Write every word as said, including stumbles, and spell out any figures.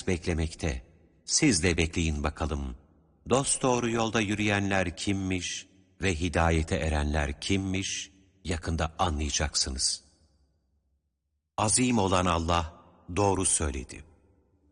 beklemekte. Siz de bekleyin bakalım. Dosdoğru yolda yürüyenler kimmiş ve hidayete erenler kimmiş? Yakında anlayacaksınız. Azim olan Allah doğru söyledi.